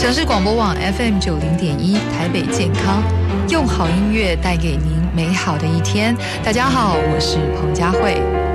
城市广播网 FM90.1台北健康，用好音乐带给您美好的一天。大家好，我是彭佳慧。